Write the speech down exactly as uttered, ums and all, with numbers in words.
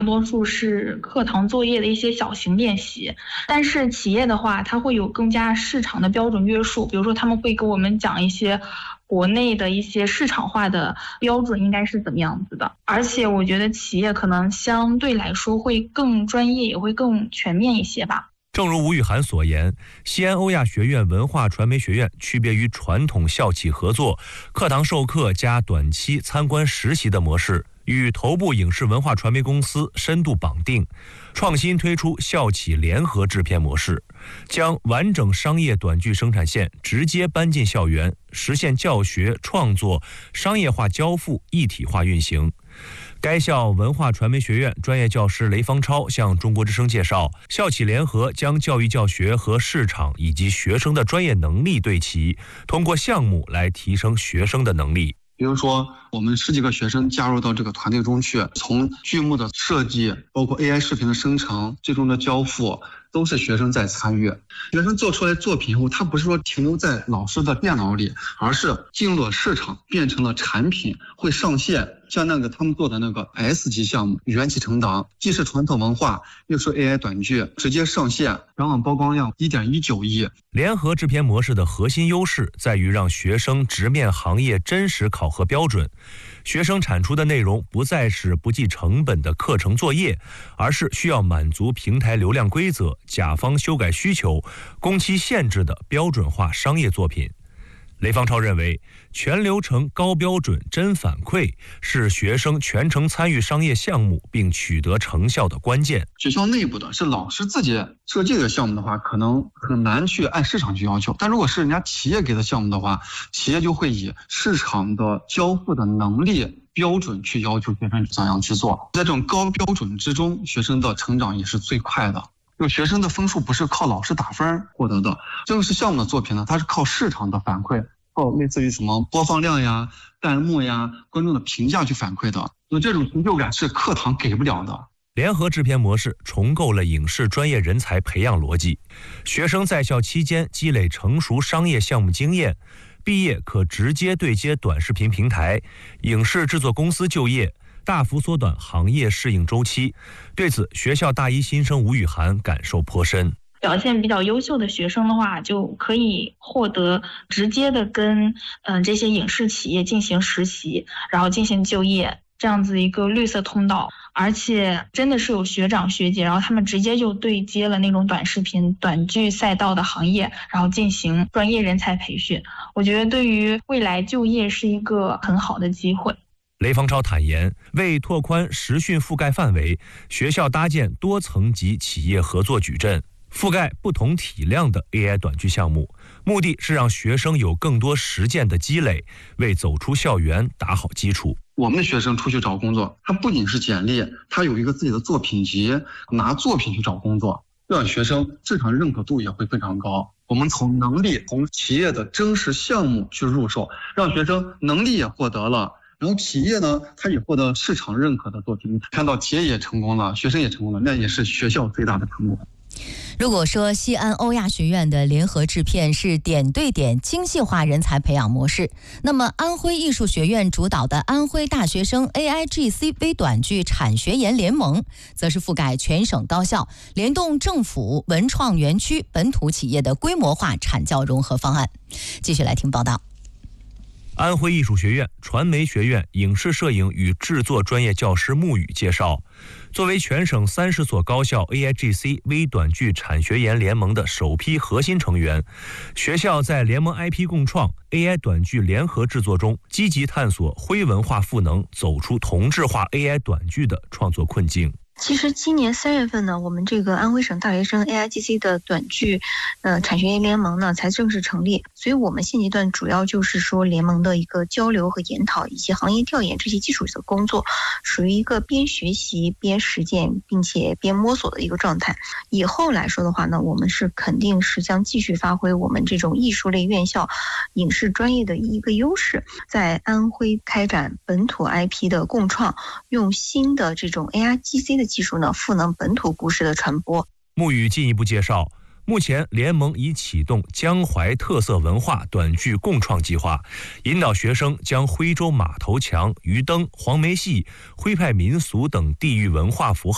多数是课堂作业的一些小型练习。但是企业的话，它会有更加市场的标准约束，比如说他们会给我们讲一些国内的一些市场化的标准应该是怎么样子的。而且我觉得企业可能相对来说会更专业，也会更全面一些吧。 正如吴雨涵所言，西安欧亚学院文化传媒学院区别于传统校企合作、课堂授课加短期参观实习的模式，与头部影视文化传媒公司深度绑定，创新推出校企联合制片模式，将完整商业短剧生产线直接搬进校园，实现教学、创作、商业化交付一体化运行。该校文化传媒学院专业教师雷方超向中国之声介绍，校企联合将教育教学和市场以及学生的专业能力对齐，通过项目来提升学生的能力。 比如说，我们十几个学生加入到这个团队中去，从剧目的设计，包括 A I 视频的生成，最终的交付，都是学生在参与。学生做出来作品后，他不是说停留在老师的电脑里，而是进入了市场，变成了产品，会上线。像那个他们做的那个 S 级项目元气成党，既是传统文化，又是 A I 短剧，直接上线，全网曝光量 一点一九亿。 联合制片模式的核心优势在于让学生直面行业真实考核标准，学生产出的内容不再是不计成本的课程作业，而是需要满足平台流量规则、甲方修改需求、工期限制的标准化商业作品。雷方超认为，全流程高标准真反馈是学生全程参与商业项目并取得成效的关键。 学校内部的是老师自己设计的项目的话，可能很难去按市场去要求，但如果是人家企业给的项目的话，企业就会以市场的交付的能力标准去要求学生怎样去做。在这种高标准之中，学生的成长也是最快的。就学生的分数不是靠老师打分获得的，正式项目的作品呢，它是靠市场的反馈，靠类似于什么播放量呀、弹幕呀、观众的评价去反馈的。那这种成就感是课堂给不了的。 联合制片模式重构了影视专业人才培养逻辑，学生在校期间积累成熟商业项目经验，毕业可直接对接短视频平台、影视制作公司就业，大幅缩短行业适应周期。对此，学校大一新生吴雨涵感受颇深。 表现比较优秀的学生的话，就可以获得直接的跟嗯、呃、这些影视企业进行实习，然后进行就业，这样子一个绿色通道。而且真的是有学长学姐，然后他们直接就对接了那种短视频、短剧赛道的行业，然后进行专业人才培训。我觉得对于未来就业是一个很好的机会。 雷方超坦言，为拓宽实训覆盖范围，学校搭建多层级企业合作矩阵，覆盖不同体量的 A I 短剧项目，目的是让学生有更多实践的积累，为走出校园打好基础。 我们的学生出去找工作，他不仅是简历，他有一个自己的作品集，拿作品去找工作，让学生市场认可度也会非常高。我们从能力、从企业的真实项目去入手，让学生能力也获得了，然后企业呢，他也获得市场认可的作品，看到企业也成功了，学生也成功了，那也是学校最大的成功。 如果说西安欧亚学院的联合制片是点对点精细化人才培养模式，那么安徽艺术学院主导的安徽大学生 A I G C 微短剧产学研联盟，则是覆盖全省高校，联动政府、文创园区、本土企业的规模化产教融合方案。继续来听报道。 安徽艺术学院传媒学院影视摄影与制作专业教师穆宇介绍，作为全省三十所高校 A I G C 微短剧产学研联盟的首批核心成员，学校在联盟 I P 共创、A I 短剧联合制作中，积极探索徽文化赋能，走出同质化 A I 短剧的创作困境。 其实今年三月份呢，我们这个安徽省大学生 A I G C 的短剧呃产学研联盟呢才正式成立，所以我们现阶段主要就是说联盟的一个交流和研讨以及行业调研这些基础的工作，属于一个边学习边实践并且边摸索的一个状态。以后来说的话呢，我们是肯定是将继续发挥我们这种艺术类院校影视专业的一个优势，在安徽开展本土 I P 的共创，用新的这种 A I G C 的技术呢，赋能本土故事的传播。 穆宇进一步介绍，目前联盟已启动江淮特色文化短剧共创计划，引导学生将徽州马头墙、鱼灯、黄梅戏、徽派民俗等地域文化符号